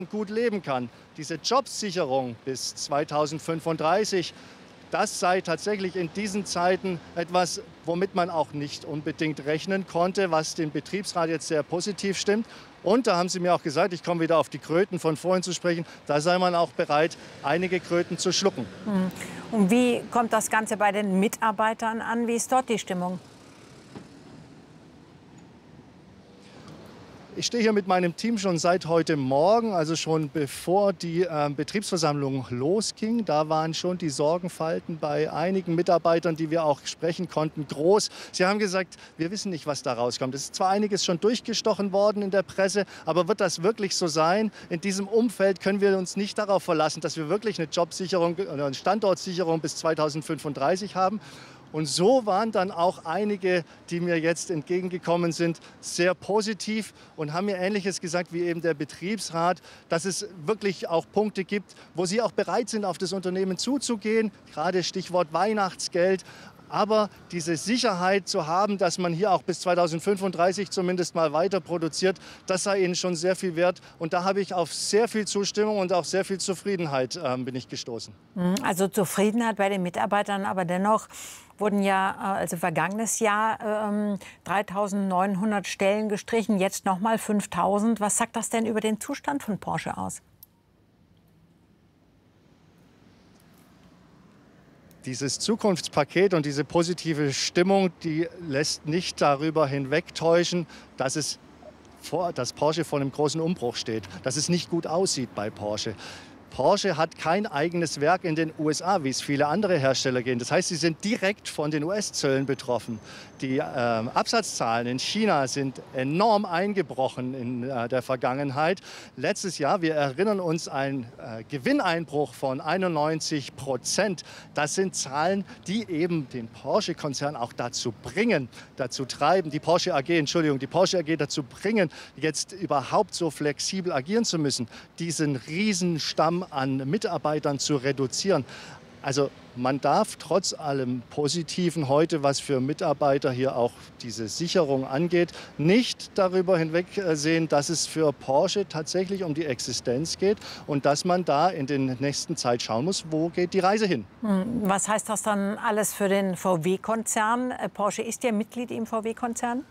gut leben kann. Diese Jobsicherung bis 2035, das sei tatsächlich in diesen Zeiten etwas, womit man auch nicht unbedingt rechnen konnte, was den Betriebsrat jetzt sehr positiv stimmt. Und da haben Sie mir auch gesagt, ich komme wieder auf die Kröten von vorhin zu sprechen, da sei man auch bereit, einige Kröten zu schlucken. Und wie kommt das Ganze bei den Mitarbeitern an? Wie ist dort die Stimmung? Ich stehe hier mit meinem Team schon seit heute Morgen, also schon bevor die Betriebsversammlung losging. Da waren schon die Sorgenfalten bei einigen Mitarbeitern, die wir auch sprechen konnten, groß. Sie haben gesagt, wir wissen nicht, was da rauskommt. Es ist zwar einiges schon durchgestochen worden in der Presse, aber wird das wirklich so sein? In diesem Umfeld können wir uns nicht darauf verlassen, dass wir wirklich eine Jobsicherung oder eine Standortsicherung bis 2035 haben. Und so waren dann auch einige, die mir jetzt entgegengekommen sind, sehr positiv und haben mir Ähnliches gesagt wie eben der Betriebsrat, dass es wirklich auch Punkte gibt, wo sie auch bereit sind, auf das Unternehmen zuzugehen, gerade Stichwort Weihnachtsgeld. Aber diese Sicherheit zu haben, dass man hier auch bis 2035 zumindest mal weiter produziert, das sei ihnen schon sehr viel wert. Und da habe ich auf sehr viel Zustimmung und auch sehr viel Zufriedenheit bin ich gestoßen. Also Zufriedenheit bei den Mitarbeitern, aber dennoch wurden ja also vergangenes Jahr 3.900 Stellen gestrichen, jetzt noch mal 5.000. Was sagt das denn über den Zustand von Porsche aus? Dieses Zukunftspaket und diese positive Stimmung, die lässt nicht darüber hinwegtäuschen, dass Porsche vor einem großen Umbruch steht, dass es nicht gut aussieht bei Porsche. Porsche hat kein eigenes Werk in den USA, wie es viele andere Hersteller gehen. Das heißt, sie sind direkt von den US-Zöllen betroffen. Die Absatzzahlen in China sind enorm eingebrochen in der Vergangenheit. Letztes Jahr, wir erinnern uns, ein Gewinneinbruch von 91%. Das sind Zahlen, die eben den Porsche-Konzern auch dazu treiben, die Porsche AG dazu bringen, jetzt überhaupt so flexibel agieren zu müssen, diesen Riesenstamm an Mitarbeitern zu reduzieren. Also man darf trotz allem Positiven heute, was für Mitarbeiter hier auch diese Sicherung angeht, nicht darüber hinwegsehen, dass es für Porsche tatsächlich um die Existenz geht und dass man da in der nächsten Zeit schauen muss, wo geht die Reise hin. Was heißt das dann alles für den VW-Konzern? Porsche ist ja Mitglied im VW-Konzern.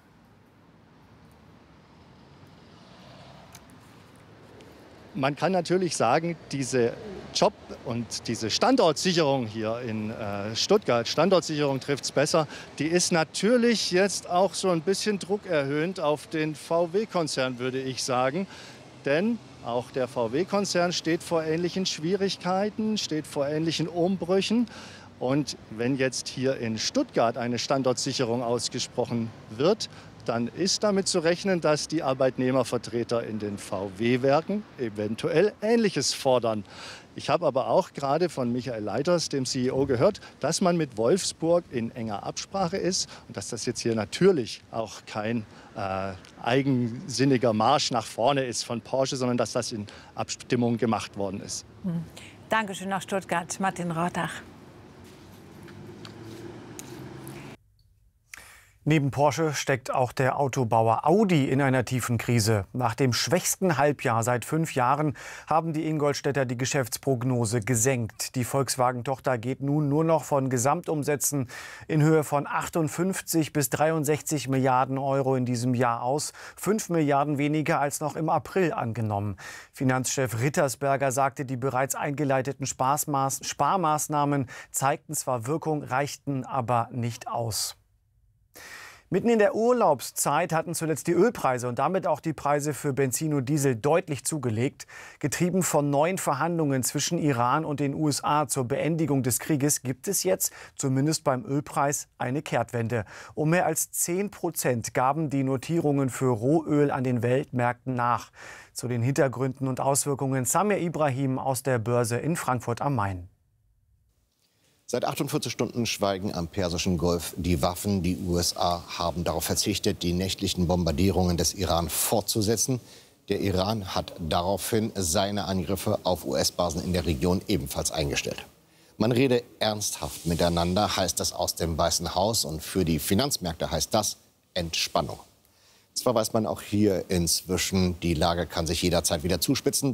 Man kann natürlich sagen, diese Job- und diese Standortsicherung hier in Stuttgart, Standortsicherung trifft es besser, die ist natürlich jetzt auch so ein bisschen druckerhöhend auf den VW-Konzern, würde ich sagen. Denn auch der VW-Konzern steht vor ähnlichen Schwierigkeiten, steht vor ähnlichen Umbrüchen. Und wenn jetzt hier in Stuttgart eine Standortsicherung ausgesprochen wird, dann ist damit zu rechnen, dass die Arbeitnehmervertreter in den VW-Werken eventuell Ähnliches fordern. Ich habe aber auch gerade von Michael Leiters, dem CEO, gehört, dass man mit Wolfsburg in enger Absprache ist und dass das jetzt hier natürlich auch kein eigensinniger Marsch nach vorne ist von Porsche, sondern dass das in Abstimmung gemacht worden ist. Dankeschön nach Stuttgart, Martin Rottach. Neben Porsche steckt auch der Autobauer Audi in einer tiefen Krise. Nach dem schwächsten Halbjahr seit 5 Jahren haben die Ingolstädter die Geschäftsprognose gesenkt. Die Volkswagen-Tochter geht nun nur noch von Gesamtumsätzen in Höhe von 58 bis 63 Milliarden Euro in diesem Jahr aus. 5 Milliarden weniger als noch im April angenommen. Finanzchef Rittersberger sagte, die bereits eingeleiteten Sparmaßnahmen zeigten zwar Wirkung, reichten aber nicht aus. Mitten in der Urlaubszeit hatten zuletzt die Ölpreise und damit auch die Preise für Benzin und Diesel deutlich zugelegt. Getrieben von neuen Verhandlungen zwischen Iran und den USA zur Beendigung des Krieges gibt es jetzt, zumindest beim Ölpreis, eine Kehrtwende. Um mehr als 10% gaben die Notierungen für Rohöl an den Weltmärkten nach. Zu den Hintergründen und Auswirkungen Samir Ibrahim aus der Börse in Frankfurt am Main. Seit 48 Stunden schweigen am Persischen Golf die Waffen. Die USA haben darauf verzichtet, die nächtlichen Bombardierungen des Iran fortzusetzen. Der Iran hat daraufhin seine Angriffe auf US-Basen in der Region ebenfalls eingestellt. Man rede ernsthaft miteinander, heißt das aus dem Weißen Haus. Und für die Finanzmärkte heißt das Entspannung. Zwar weiß man auch hier inzwischen, die Lage kann sich jederzeit wieder zuspitzen.